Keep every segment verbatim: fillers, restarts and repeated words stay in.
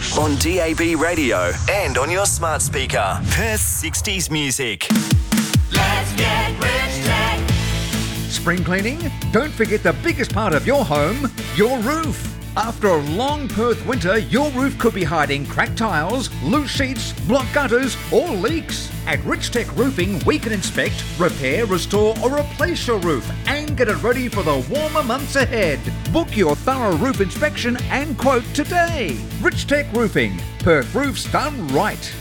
On D A B radio and on your smart speaker. Perth sixties music. Let's get Rich Tech. Spring cleaning? Don't forget the biggest part of your home, your roof. After a long Perth winter, your roof could be hiding cracked tiles, loose sheets, blocked gutters or leaks. At Rich Tech Roofing, we can inspect, repair, restore or replace your roof and get it ready for the warmer months ahead. Book your thorough roof inspection and quote today. Rich Tech Roofing, Perth roofs done right.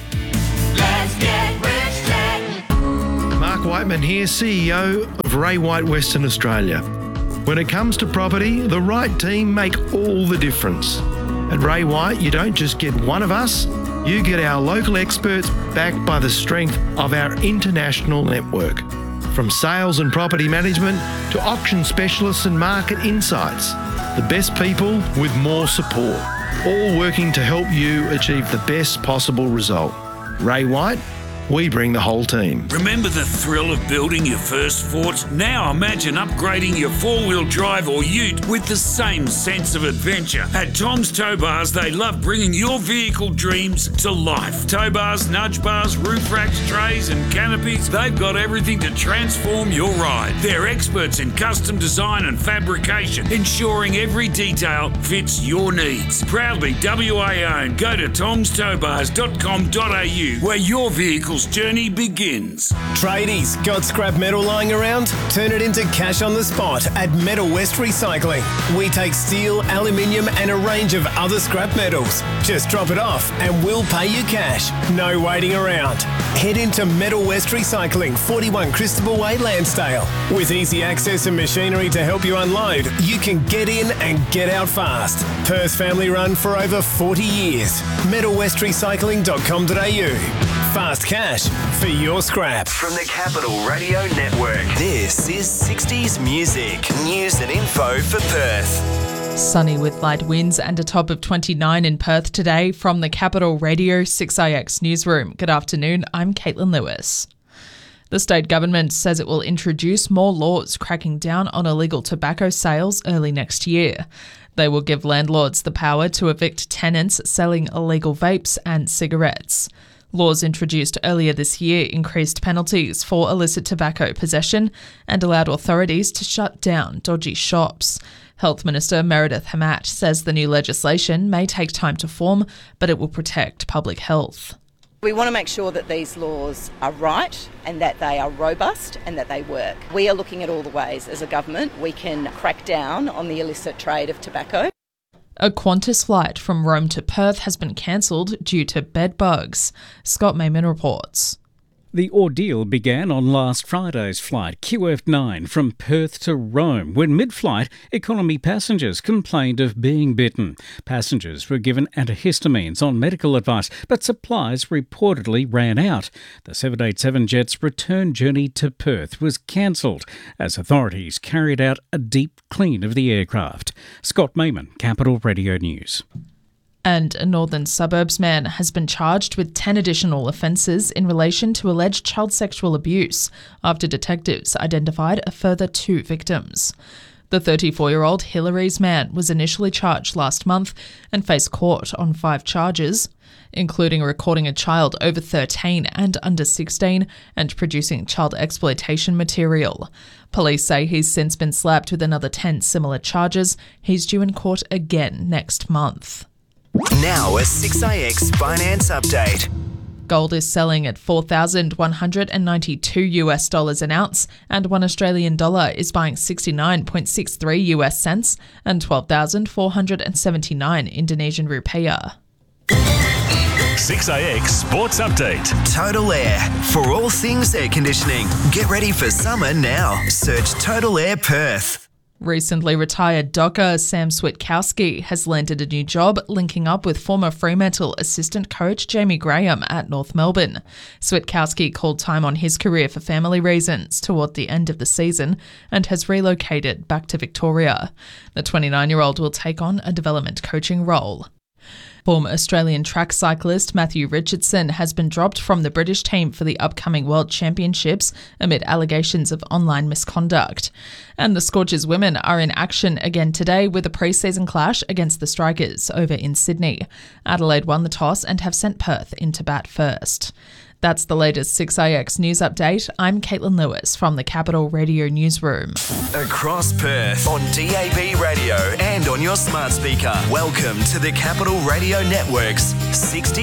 Let's get Rich Tech. Mark Whiteman here, C E O of Ray White Western Australia. When it comes to property, the right team make all the difference. At Ray White, you don't just get one of us, you get our local experts backed by the strength of our international network. From sales and property management to auction specialists and market insights, the best people with more support, all working to help you achieve the best possible result. Ray White, we bring the whole team. Remember the thrill of building your first fort? Now imagine upgrading your four-wheel drive or ute with the same sense of adventure. At Tom's Tow Bars, they love bringing your vehicle dreams to life. Tow bars, nudge bars, roof racks, trays and canopies, they've got everything to transform your ride. They're experts in custom design and fabrication, ensuring every detail fits your needs. Proudly W A owned. Go to toms tow bars dot com dot a u where your vehicle's journey begins. Tradies, got scrap metal lying around? Turn it into cash on the spot at Metal West Recycling. We take steel, aluminium and a range of other scrap metals. Just drop it off and we'll pay you cash. No waiting around. Head into Metal West Recycling, forty-one Christabel Way, Lansdale. With easy access and machinery to help you unload, you can get in and get out fast. Perth family run for over forty years. metal west recycling dot com dot a u. Fast cash for your scrap. From the Capital Radio Network, this is sixties music, news and info for Perth. Sunny with light winds and a top of twenty-nine in Perth today from the Capital Radio six I X newsroom. Good afternoon, I'm Caitlin Lewis. The state government says it will introduce more laws cracking down on illegal tobacco sales early next year. They will give landlords the power to evict tenants selling illegal vapes and cigarettes. Laws introduced earlier this year increased penalties for illicit tobacco possession and allowed authorities to shut down dodgy shops. Health Minister Meredith Hamat says the new legislation may take time to form, but it will protect public health. We want to make sure that these laws are right and that they are robust and that they work. We are looking at all the ways as a government we can crack down on the illicit trade of tobacco. A Qantas flight from Rome to Perth has been cancelled due to bed bugs. Scott Mayman reports. The ordeal began on last Friday's flight Q F nine from Perth to Rome when mid-flight economy passengers complained of being bitten. Passengers were given antihistamines on medical advice, but supplies reportedly ran out. The seven eighty-seven jet's return journey to Perth was cancelled as authorities carried out a deep clean of the aircraft. Scott Mayman, Capital Radio News. And a northern suburbs man has been charged with ten additional offences in relation to alleged child sexual abuse after detectives identified a further two victims. The thirty-four-year-old Hillary's man was initially charged last month and faced court on five charges, including recording a child over thirteen and under sixteen and producing child exploitation material. Police say he's since been slapped with another ten similar charges. He's due in court again next month. Now a six I X finance update. Gold is selling at four thousand one hundred ninety-two US dollars an ounce, and one Australian dollar is buying sixty-nine point six three US cents and twelve thousand four hundred seventy-nine Indonesian rupiah. six I X Sports Update. Total Air. For all things air conditioning. Get ready for summer now. Search Total Air Perth. Recently retired docker Sam Switkowski has landed a new job linking up with former Fremantle assistant coach Jamie Graham at North Melbourne. Switkowski called time on his career for family reasons toward the end of the season and has relocated back to Victoria. The twenty-nine-year-old will take on a development coaching role. Former Australian track cyclist Matthew Richardson has been dropped from the British team for the upcoming World Championships amid allegations of online misconduct. And the Scorchers women are in action again today with a pre-season clash against the Strikers over in Sydney. Adelaide won the toss and have sent Perth into bat first. That's the latest six A X news update. I'm Caitlin Lewis from the Capital Radio Newsroom. Across Perth on D A B radio and on your smart speaker. Welcome to the Capital Radio Network's sixty